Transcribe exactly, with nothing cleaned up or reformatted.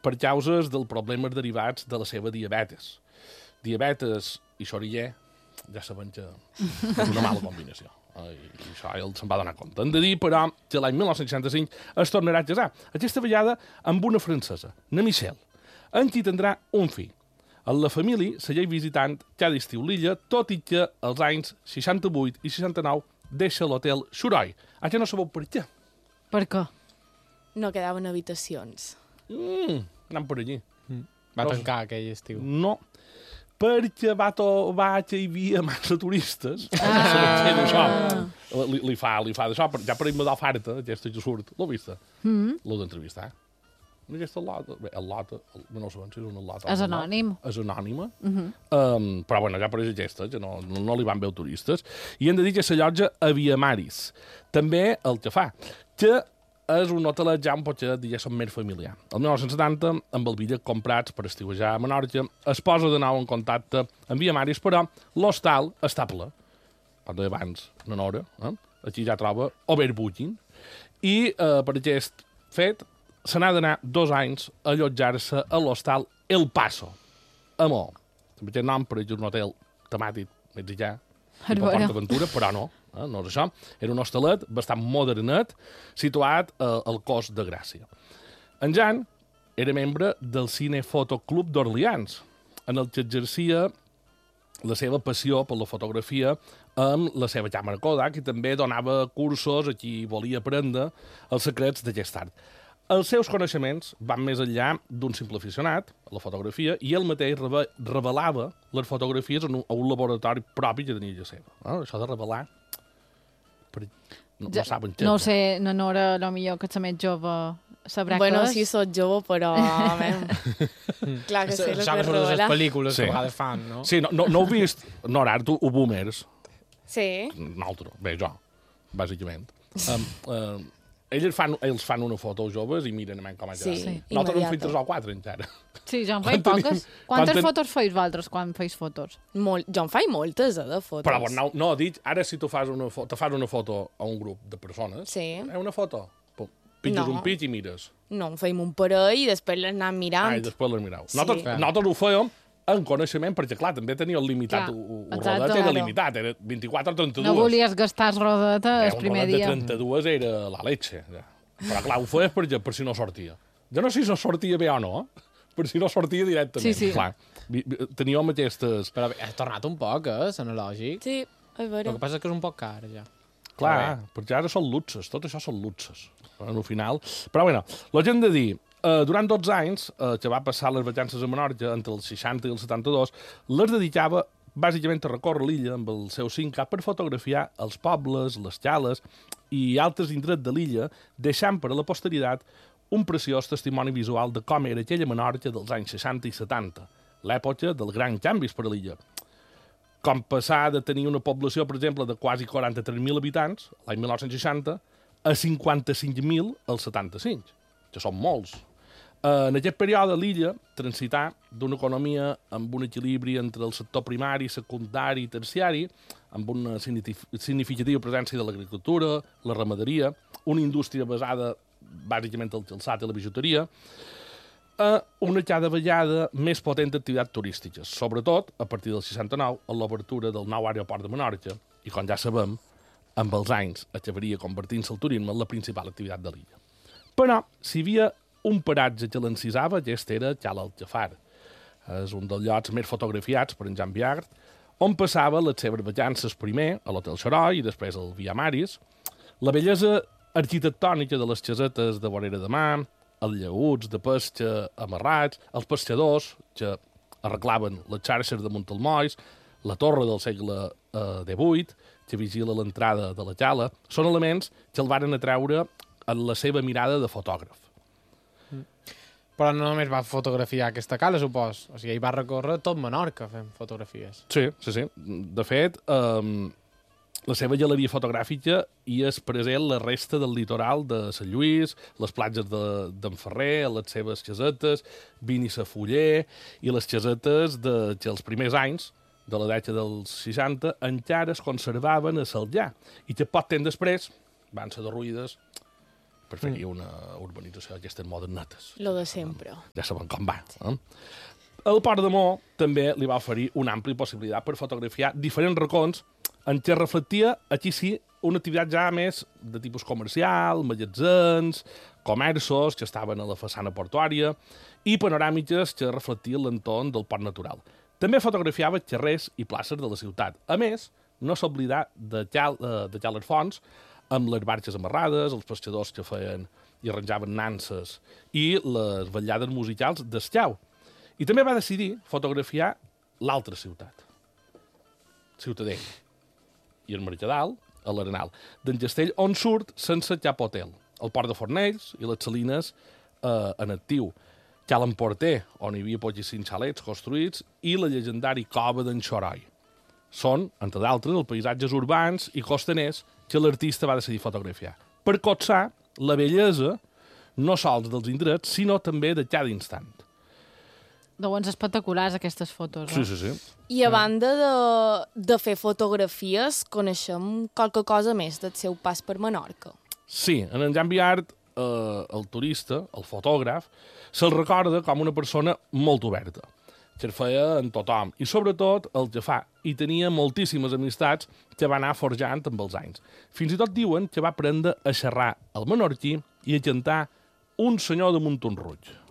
per causes dels problemes derivats de la seva diabetes. Diabetes i xoriller, ja sabem que és una mala combinació. I això ell se'n va donar compte. Hem de dir, però, que l'any dinou seixanta-cinc es tornarà a casar. Aquesta vegada amb una francesa, na Michelle, en qui tindrà un fill. En la família segueix visitant cada estiu l'illa, tot i que als anys seixanta-vuit i seixanta-nou deixa l'hotel Xuroi. Ah, que no sabeu per què? Per què? No quedaven habitacions. Mm, anem per allí. Mm. Va No. tancar aquell estiu. No, perquè va, to, va que hi havia massa turistes. Ah. Li, li fa, li fa d'això, ja per ell me dà farta, aquesta que surt. L'ho vista? Mm. L'ho d'entrevistar. Aquesta lota, bé, el lota, el, no sabem si és una lota. És anònim. És anònima. Uh -huh. um, però bueno, ja per aquesta, que no, no, no li van veure turistes. I hem de dir que s'allotja a Viamaris. També el que fa, que és un hotelet ja un potser, diguéssim, més familiar. El dinou setanta, amb el bitllet comprats per estiuejar a Menorca, es posa de nou en contacte amb Viamaris, però l'hostal està ple. Com deia abans, una hora, eh? Aquí ja troba overbooking. I eh, per aquest fet se n'ha d'anar dos anys a allotjar-se a l'hostal El Paso, a Mo. També té nom per un hotel temàtic mexicà, tipus PortAventura, però no, eh? no és això. Era un hostalet bastant modernet, situat eh, al Cos de Gràcia. En Jan era membre del Cine Fotoclub d'Orleans, en el que exercia la seva passió per la fotografia amb la seva càmera Kodak i també donava cursos a qui volia aprendre els secrets d'aquest art. Els seus coneixements van més enllà d'un simple aficionat a la fotografia i ell mateix reve revelava les fotografies en un, a un laboratori propi que tenia ja seva. No? Això de revelar... Per... No, ja, no saben què. No ho sé, na Nora, el millor que ets més jove, sabrà bueno, què és. sí, soc jove, però... Clar que sé el que Això que són les revela. pel·lícules Sí. que a vegades fan, no? Sí, no, no, no heu vist... Nora, tu ho boomers. Sí. Nosaltres, bé, jo, bàsicament. Um, um, ells, fan, ells fan una foto joves i miren com ha quedat. Sí, sí. Nosaltres en immediata. fem tres o quatre, encara. Sí, jo en Quan faig tenim- poques. quan Quantes ten- fotos feis vosaltres quan feis fotos? Molt... Jo en faig moltes, eh, de fotos. Però no, no, dic, ara si tu fas una, fo te fas una foto a un grup de persones, Sí. eh, una foto, pum, pitges No. un pit i mires. No, en feim un parell i després l'anem mirant. Ah, i després les mireu. Sí. Nosaltres, Clar. nosaltres ho fèiem en coneixement, perquè, clar, també tenia el limitat, Clar. ho, ho Exacte. rodet era Claro. limitat, era vint-i-quatre o trenta-dos. No volies gastar el rodeta Eh, el un primer rodet de dia. trenta-dos era la leche. Ja. Però, clar, ho feies per, per si no sortia. Jo no sé si no sortia bé o no, eh? Per si no sortia directament. Sí, sí. Clar, vi- vi- teníem aquestes... Però bé, has tornat un poc, eh, l'analògic. Sí, és vera. El que passa és que és un poc car, ja. Clar, perquè ara són luxes, tot això són luxes, al final. Però, bueno, el que hem de dir, eh, durant dotze anys, eh, que va passar les vacances a Menorca, entre els seixanta i els setanta-dos, les dedicava bàsicament a recórrer l'illa amb el seu cinc K per fotografiar els pobles, les cales i altres indrets de l'illa, deixant per a la posteritat un preciós testimoni visual de com era aquella Menorca dels anys seixanta i setanta, l'època dels grans canvis per a l'illa. Com passar de tenir una població, per exemple, de quasi quaranta-tres mil habitants, l'any dinou seixanta, a cinquanta-cinc mil al setanta-cinc, que són molts. En aquest període, l'illa transità d'una economia amb un equilibri entre el sector primari, secundari i terciari, amb una significativa presència de l'agricultura, la ramaderia, una indústria basada bàsicament al calçat i la bijuteria, a una cada vegada més potent activitat turística, sobretot a partir del seixanta-nou, amb l'obertura del nou aeroport de Menorca, i com ja sabem, amb els anys acabaria convertint-se el turisme en la principal activitat de l'illa. Però, si hi havia un paratge que l'encisava, aquest era Cala Alcafar. És un dels llocs més fotografiats per en Jan Viart, on passava les seves vacances primer a l'Hotel Xaroi i després al Via Maris. La bellesa arquitectònica de les casetes de vorera de mà, els llaüts de pesca amarrats, els pescadors que arreglaven les xarxes de Montalmois, la torre del segle eh, divuit, que vigila l'entrada de la cala, són elements que el varen atreure en la seva mirada de fotògraf. Però no només va fotografiar aquesta cala, supos. O sigui, ell va recórrer tot Menorca fent fotografies. Sí, sí, sí. De fet, eh, la seva galeria fotogràfica hi és present la resta del litoral de Sant Lluís, les platges d'en de, Ferrer, les seves casetes, Vini sa Fuller i les casetes de, que els primers anys de la dècada dels seixanta encara es conservaven a Saljà i que poc temps després van ser derruïdes per fer-hi una urbanització d'aquestes modernetes. Lo de sempre. Ja saben com va. Eh? El Port de Mo també li va oferir una àmplia possibilitat per fotografiar diferents racons en què reflectia, aquí sí, una activitat ja més de tipus comercial, magatzems, comerços que estaven a la façana portuària i panoràmiques que reflectien l'entorn del port natural. També fotografiava carrers i places de la ciutat. A més, no s'oblidà de tallar les fonts amb les barques amarrades, els pescadors que feien i arranjaven nanses i les vetllades musicals d'escau. I també va decidir fotografiar l'altra ciutat, Ciutadella, i el Mercadal, a l'Arenal, d'en Castell, on surt sense cap hotel. El port de Fornells i les Salines eh, en actiu. Cal Emporter, on hi havia poquíssims xalets construïts, i la llegendari cova d'en Xoroi. Són, entre d'altres, els paisatges urbans i costaners que l'artista va decidir fotografiar. Per cotsar la bellesa no sols dels indrets, sinó també de cada instant. Doncs espectaculars, aquestes fotos. Sí, Eh? sí, sí. I a banda de, de fer fotografies, coneixem qualque cosa més del seu pas per Menorca. Sí, en en Jan Viart, eh, el turista, el fotògraf, se'l recorda com una persona molt oberta, que el feia en tothom, i sobretot el que fa, i tenia moltíssimes amistats que va anar forjant amb els anys. Fins i tot diuen que va aprendre a xerrar el menorquí i a cantar Un senyor de Montonruig.